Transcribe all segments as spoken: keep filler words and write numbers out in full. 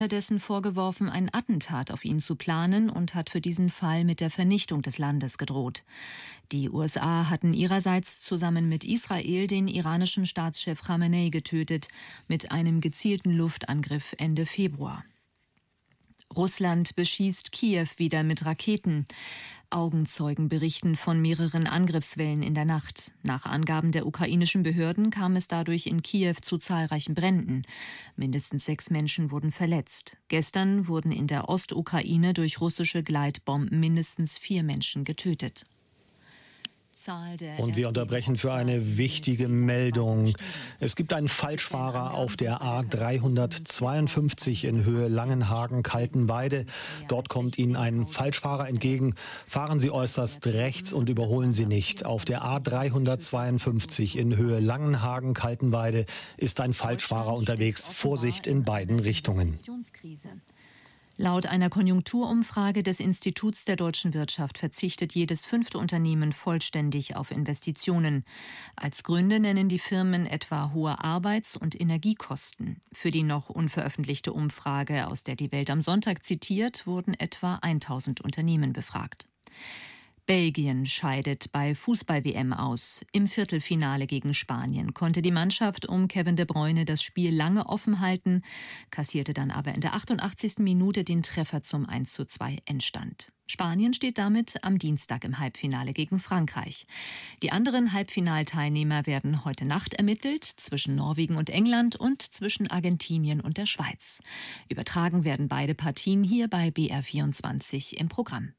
Dessen vorgeworfen, ein Attentat auf ihn zu planen und hat für diesen Fall mit der Vernichtung des Landes gedroht. Die U S A hatten ihrerseits zusammen mit Israel den iranischen Staatschef Khamenei getötet, mit einem gezielten Luftangriff Ende Februar. Russland beschießt Kiew wieder mit Raketen. Augenzeugen berichten von mehreren Angriffswellen in der Nacht. Nach Angaben der ukrainischen Behörden kam es dadurch in Kiew zu zahlreichen Bränden. Mindestens sechs Menschen wurden verletzt. Gestern wurden in der Ostukraine durch russische Gleitbomben mindestens vier Menschen getötet. Und wir unterbrechen für eine wichtige Meldung. Es gibt einen Falschfahrer auf der A dreihundertzweiundfünfzig in Höhe Langenhagen-Kaltenweide. Dort kommt Ihnen ein Falschfahrer entgegen. Fahren Sie äußerst rechts und überholen Sie nicht. Auf der A dreihundertzweiundfünfzig in Höhe Langenhagen-Kaltenweide ist ein Falschfahrer unterwegs. Vorsicht in beiden Richtungen. Laut einer Konjunkturumfrage des Instituts der deutschen Wirtschaft verzichtet jedes fünfte Unternehmen vollständig auf Investitionen. Als Gründe nennen die Firmen etwa hohe Arbeits- und Energiekosten. Für die noch unveröffentlichte Umfrage, aus der die Welt am Sonntag zitiert, wurden etwa tausend Unternehmen befragt. Belgien scheidet bei Fußball-W M aus. Im Viertelfinale gegen Spanien konnte die Mannschaft um Kevin De Bruyne das Spiel lange offen halten, kassierte dann aber in der achtundachtzigsten Minute den Treffer zum eins zu zwei Endstand. Spanien steht damit am Dienstag im Halbfinale gegen Frankreich. Die anderen Halbfinalteilnehmer werden heute Nacht ermittelt, zwischen Norwegen und England und zwischen Argentinien und der Schweiz. Übertragen werden beide Partien hier bei B R vierundzwanzig im Programm.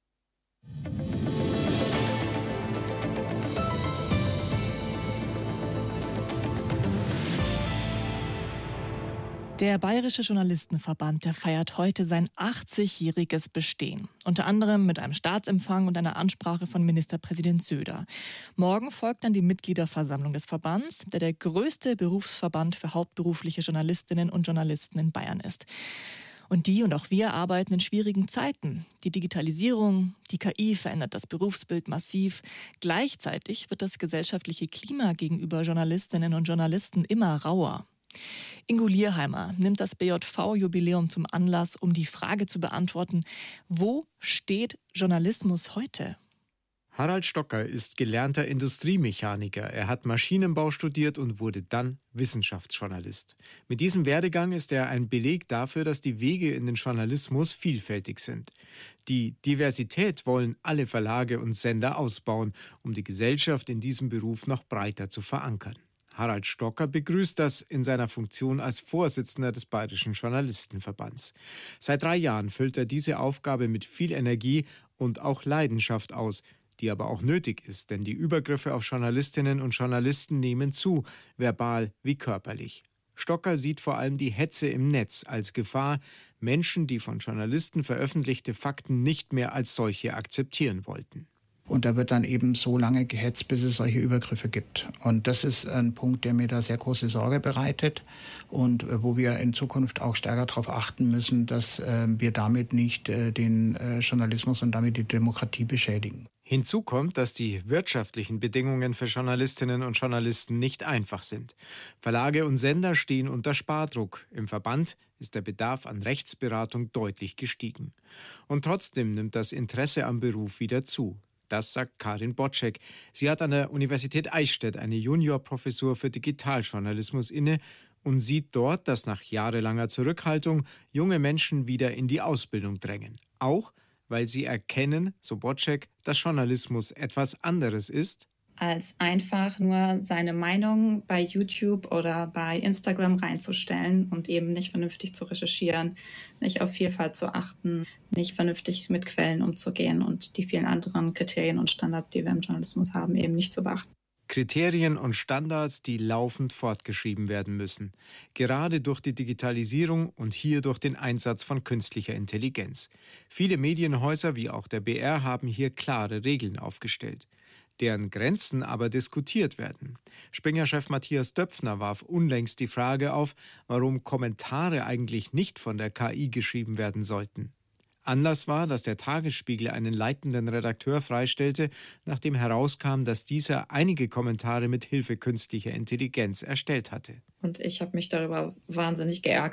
Der Bayerische Journalistenverband, der feiert heute sein achtzigjähriges Bestehen. Unter anderem mit einem Staatsempfang und einer Ansprache von Ministerpräsident Söder. Morgen folgt dann die Mitgliederversammlung des Verbands, der der größte Berufsverband für hauptberufliche Journalistinnen und Journalisten in Bayern ist. Und die und auch wir arbeiten in schwierigen Zeiten. Die Digitalisierung, die K I verändert das Berufsbild massiv. Gleichzeitig wird das gesellschaftliche Klima gegenüber Journalistinnen und Journalisten immer rauer. Ingo Lierheimer nimmt das B J V-Jubiläum zum Anlass, um die Frage zu beantworten: Wo steht Journalismus heute? Harald Stocker ist gelernter Industriemechaniker. Er hat Maschinenbau studiert und wurde dann Wissenschaftsjournalist. Mit diesem Werdegang ist er ein Beleg dafür, dass die Wege in den Journalismus vielfältig sind. Die Diversität wollen alle Verlage und Sender ausbauen, um die Gesellschaft in diesem Beruf noch breiter zu verankern. Harald Stocker begrüßt das in seiner Funktion als Vorsitzender des Bayerischen Journalistenverbands. Seit drei Jahren füllt er diese Aufgabe mit viel Energie und auch Leidenschaft aus, die aber auch nötig ist, denn die Übergriffe auf Journalistinnen und Journalisten nehmen zu, verbal wie körperlich. Stocker sieht vor allem die Hetze im Netz als Gefahr, Menschen, die von Journalisten veröffentlichte Fakten nicht mehr als solche akzeptieren wollten. Und da wird dann eben so lange gehetzt, bis es solche Übergriffe gibt. Und das ist ein Punkt, der mir da sehr große Sorge bereitet und wo wir in Zukunft auch stärker darauf achten müssen, dass äh, wir damit nicht äh, den äh, Journalismus und damit die Demokratie beschädigen. Hinzu kommt, dass die wirtschaftlichen Bedingungen für Journalistinnen und Journalisten nicht einfach sind. Verlage und Sender stehen unter Spardruck. Im Verband ist der Bedarf an Rechtsberatung deutlich gestiegen. Und trotzdem nimmt das Interesse am Beruf wieder zu. Das sagt Karin Boczek. Sie hat an der Universität Eichstätt eine Juniorprofessur für Digitaljournalismus inne und sieht dort, dass nach jahrelanger Zurückhaltung junge Menschen wieder in die Ausbildung drängen. Auch weil sie erkennen, so Boczek, dass Journalismus etwas anderes ist, als einfach nur seine Meinung bei YouTube oder bei Instagram reinzustellen und eben nicht vernünftig zu recherchieren, nicht auf Vielfalt zu achten, nicht vernünftig mit Quellen umzugehen und die vielen anderen Kriterien und Standards, die wir im Journalismus haben, eben nicht zu beachten. Kriterien und Standards, die laufend fortgeschrieben werden müssen. Gerade durch die Digitalisierung und hier durch den Einsatz von künstlicher Intelligenz. Viele Medienhäuser wie auch der B R haben hier klare Regeln aufgestellt, deren Grenzen aber diskutiert werden. Springer-Chef Matthias Döpfner warf unlängst die Frage auf, warum Kommentare eigentlich nicht von der K I geschrieben werden sollten. Anlass war, dass der Tagesspiegel einen leitenden Redakteur freistellte, nachdem herauskam, dass dieser einige Kommentare mit Hilfe künstlicher Intelligenz erstellt hatte. Und ich habe mich darüber wahnsinnig geärgert.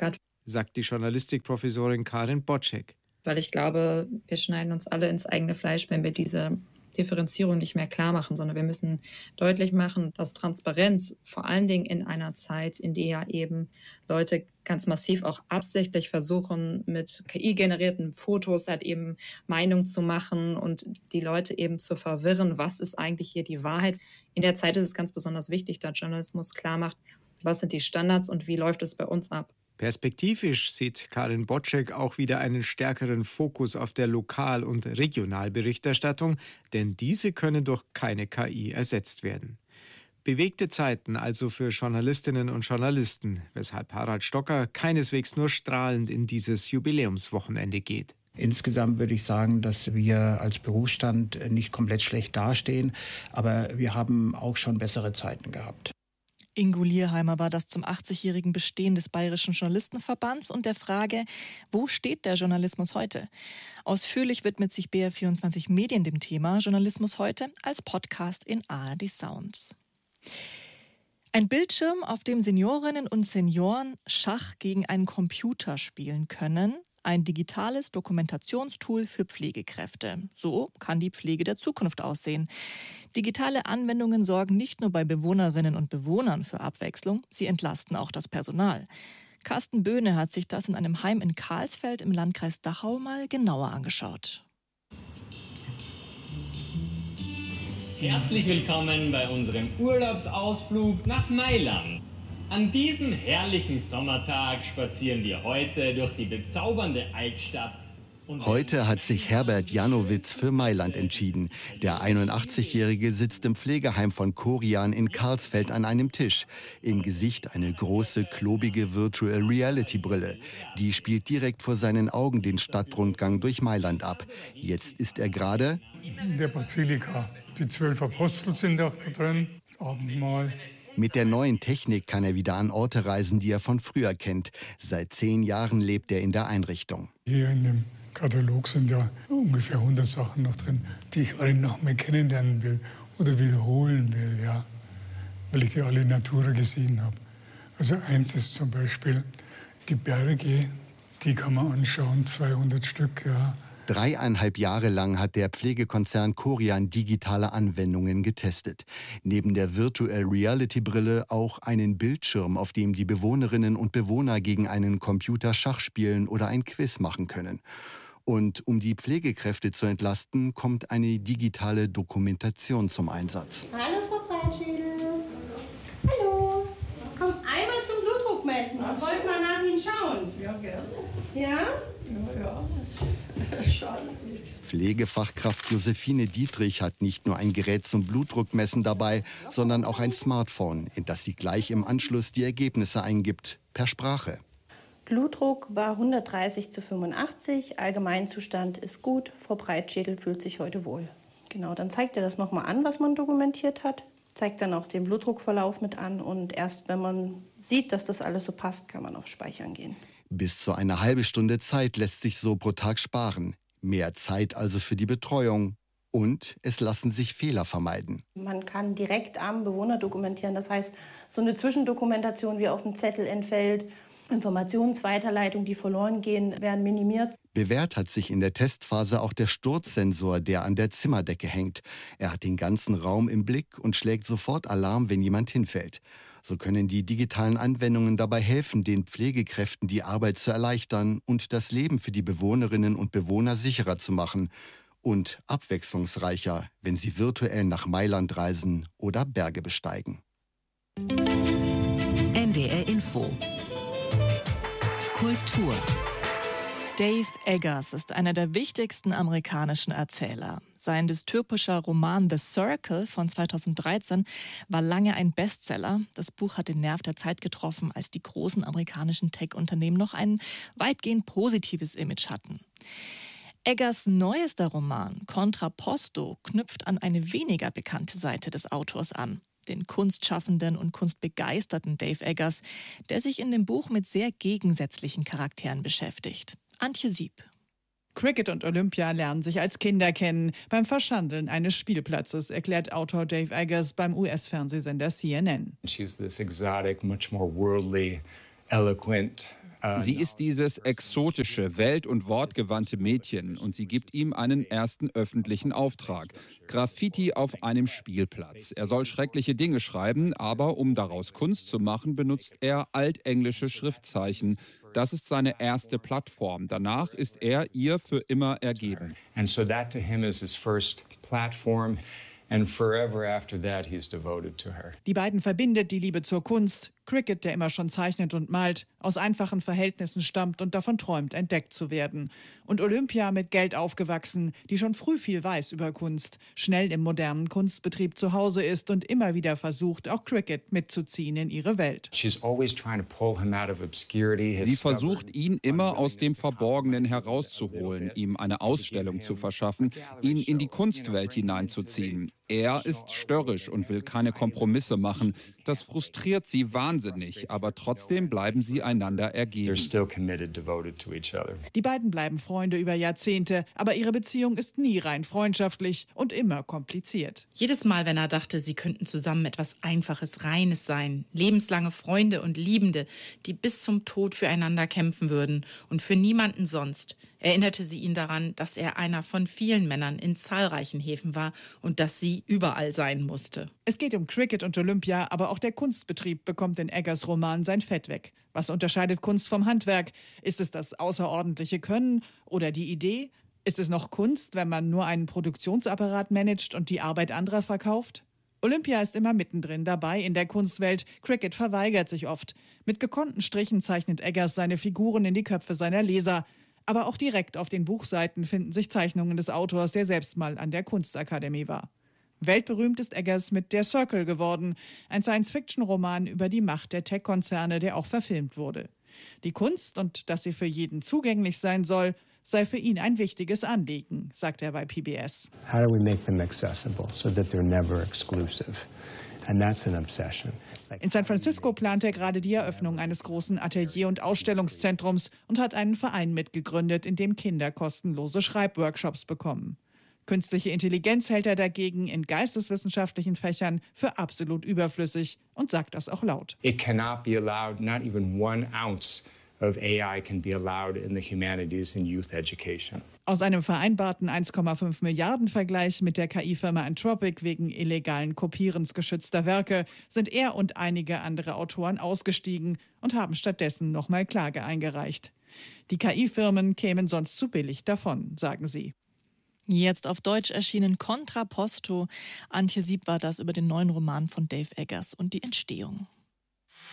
sagt die Journalistikprofessorin Karin Boczek. Weil ich glaube, wir schneiden uns alle ins eigene Fleisch, wenn wir diese Differenzierung nicht mehr klar machen, sondern wir müssen deutlich machen, dass Transparenz vor allen Dingen in einer Zeit, in der ja eben Leute ganz massiv auch absichtlich versuchen, mit K I-generierten Fotos halt eben Meinung zu machen und die Leute eben zu verwirren, was ist eigentlich hier die Wahrheit. In der Zeit ist es ganz besonders wichtig, dass Journalismus klar macht, was sind die Standards und wie läuft es bei uns ab. Perspektivisch sieht Karin Boczek auch wieder einen stärkeren Fokus auf der Lokal- und Regionalberichterstattung, denn diese können durch keine K I ersetzt werden. Bewegte Zeiten also für Journalistinnen und Journalisten, weshalb Harald Stocker keineswegs nur strahlend in dieses Jubiläumswochenende geht. Insgesamt würde ich sagen, dass wir als Berufsstand nicht komplett schlecht dastehen, aber wir haben auch schon bessere Zeiten gehabt. Ingo Lierheimer war das zum achtzigjährigen Bestehen des Bayerischen Journalistenverbands und der Frage, wo steht der Journalismus heute? Ausführlich widmet sich B R vierundzwanzig Medien dem Thema Journalismus heute als Podcast in A R D Sounds. Ein Bildschirm, auf dem Seniorinnen und Senioren Schach gegen einen Computer spielen können. Ein digitales Dokumentationstool für Pflegekräfte. So kann die Pflege der Zukunft aussehen. Digitale Anwendungen sorgen nicht nur bei Bewohnerinnen und Bewohnern für Abwechslung, sie entlasten auch das Personal. Carsten Böhne hat sich das in einem Heim in Karlsfeld im Landkreis Dachau mal genauer angeschaut. Herzlich willkommen bei unserem Urlaubsausflug nach Mailand. An diesem herrlichen Sommertag spazieren wir heute durch die bezaubernde Altstadt. Heute hat sich Herbert Janowitz für Mailand entschieden. Der einundachtzigjährige sitzt im Pflegeheim von Korian in Karlsfeld an einem Tisch. Im Gesicht eine große, klobige Virtual Reality Brille. Die spielt direkt vor seinen Augen den Stadtrundgang durch Mailand ab. Jetzt ist er gerade in der Basilika. Die zwölf Apostel sind auch da drin, das Abendmahl. Mit der neuen Technik kann er wieder an Orte reisen, die er von früher kennt. Seit zehn Jahren lebt er in der Einrichtung. Hier in dem Katalog sind ja ungefähr hundert Sachen noch drin, die ich alle noch mehr kennenlernen will oder wiederholen will, ja, weil ich die alle in Natura gesehen habe. Also eins ist zum Beispiel die Berge, die kann man anschauen, zweihundert Stück, ja. Dreieinhalb Jahre lang hat der Pflegekonzern Korian digitale Anwendungen getestet. Neben der Virtual Reality Brille auch einen Bildschirm, auf dem die Bewohnerinnen und Bewohner gegen einen Computer Schach spielen oder ein Quiz machen können. Und um die Pflegekräfte zu entlasten, kommt eine digitale Dokumentation zum Einsatz. Hallo Frau Breitschädel. Hallo. Kommt einmal zum Blutdruck messen und wollt mal nach Ihnen schauen. Ja, gerne. Ja? Ja, ja. Pflegefachkraft Josephine Dietrich hat nicht nur ein Gerät zum Blutdruckmessen dabei, sondern auch ein Smartphone, in das sie gleich im Anschluss die Ergebnisse eingibt, per Sprache. Blutdruck war hundertdreißig zu fünfundachtzig, Allgemeinzustand ist gut, Frau Breitschädel fühlt sich heute wohl. Genau, dann zeigt er das nochmal an, was man dokumentiert hat, zeigt dann auch den Blutdruckverlauf mit an und erst wenn man sieht, dass das alles so passt, kann man auf Speichern gehen. Bis zu eine halbe Stunde Zeit lässt sich so pro Tag sparen. Mehr Zeit also für die Betreuung. Und es lassen sich Fehler vermeiden. Man kann direkt am Bewohner dokumentieren. Das heißt, so eine Zwischendokumentation wie auf dem Zettel entfällt. Informationsweiterleitung, die verloren gehen, werden minimiert. Bewährt hat sich in der Testphase auch der Sturzsensor, der an der Zimmerdecke hängt. Er hat den ganzen Raum im Blick und schlägt sofort Alarm, wenn jemand hinfällt. So können die digitalen Anwendungen dabei helfen, den Pflegekräften die Arbeit zu erleichtern und das Leben für die Bewohnerinnen und Bewohner sicherer zu machen. Und abwechslungsreicher, wenn sie virtuell nach Mailand reisen oder Berge besteigen. N D R Info Kultur. Dave Eggers ist einer der wichtigsten amerikanischen Erzähler. Sein dystopischer Roman The Circle von zweitausenddreizehn war lange ein Bestseller. Das Buch hat den Nerv der Zeit getroffen, als die großen amerikanischen Tech-Unternehmen noch ein weitgehend positives Image hatten. Eggers neuester Roman Contrapposto knüpft an eine weniger bekannte Seite des Autors an. Den kunstschaffenden und kunstbegeisterten Dave Eggers, der sich in dem Buch mit sehr gegensätzlichen Charakteren beschäftigt. Antje Sieb. Cricket und Olympia lernen sich als Kinder kennen, beim Verschandeln eines Spielplatzes, erklärt Autor Dave Eggers beim U S-Fernsehsender C N N. She's this exotic, much more worldly, eloquent Sie ist dieses exotische, welt- und wortgewandte Mädchen und sie gibt ihm einen ersten öffentlichen Auftrag. Graffiti auf einem Spielplatz. Er soll schreckliche Dinge schreiben, aber um daraus Kunst zu machen, benutzt er altenglische Schriftzeichen. Das ist seine erste Plattform. Danach ist er ihr für immer ergeben. And so that to him is his first platform. And forever after that, he's devoted to her. Die beiden verbindet die Liebe zur Kunst. Cricket, der immer schon zeichnet und malt, aus einfachen Verhältnissen stammt und davon träumt, entdeckt zu werden. Und Olympia, mit Geld aufgewachsen, die schon früh viel weiß über Kunst, schnell im modernen Kunstbetrieb zu Hause ist und immer wieder versucht, auch Cricket mitzuziehen in ihre Welt. Sie versucht, ihn immer aus dem Verborgenen herauszuholen, ihm eine Ausstellung zu verschaffen, ihn in die Kunstwelt hineinzuziehen. Er ist störrisch und will keine Kompromisse machen. Das frustriert sie wahnsinnig, aber trotzdem bleiben sie einander ergeben. Die beiden bleiben Freunde über Jahrzehnte, aber ihre Beziehung ist nie rein freundschaftlich und immer kompliziert. Jedes Mal, wenn er dachte, sie könnten zusammen etwas Einfaches, Reines sein, lebenslange Freunde und Liebende, die bis zum Tod füreinander kämpfen würden und für niemanden sonst, erinnerte sie ihn daran, dass er einer von vielen Männern in zahlreichen Häfen war und dass sie überall sein musste. Es geht um Cricket und Olympia, aber auch der Kunstbetrieb bekommt in Eggers Roman sein Fett weg. Was unterscheidet Kunst vom Handwerk? Ist es das außerordentliche Können oder die Idee? Ist es noch Kunst, wenn man nur einen Produktionsapparat managt und die Arbeit anderer verkauft? Olympia ist immer mittendrin dabei in der Kunstwelt. Cricket verweigert sich oft. Mit gekonnten Strichen zeichnet Eggers seine Figuren in die Köpfe seiner Leser. Aber auch direkt auf den Buchseiten finden sich Zeichnungen des Autors, der selbst mal an der Kunstakademie war. Weltberühmt ist Eggers mit Der Circle geworden, ein Science-Fiction-Roman über die Macht der Tech-Konzerne, der auch verfilmt wurde. Die Kunst und dass sie für jeden zugänglich sein soll, sei für ihn ein wichtiges Anliegen, sagt er bei P B S. How do we make them accessible so that they're never exclusive? And that's an obsession. In San Francisco plant er gerade die Eröffnung eines großen Atelier- und Ausstellungszentrums und hat einen Verein mitgegründet, in dem Kinder kostenlose Schreibworkshops bekommen. Künstliche Intelligenz hält er dagegen in geisteswissenschaftlichen Fächern für absolut überflüssig und sagt das auch laut. It cannot be allowed, not even one ounce of A I can be allowed in the humanities and youth education. Aus einem vereinbarten eins Komma fünf Milliarden Vergleich mit der K I-Firma Anthropic wegen illegalen Kopierens geschützter Werke sind er und einige andere Autoren ausgestiegen und haben stattdessen nochmal Klage eingereicht. Die K I-Firmen kämen sonst zu billig davon, sagen sie. Jetzt auf Deutsch erschienen Contra Posto. Antje Sieb war das über den neuen Roman von Dave Eggers und die Entstehung.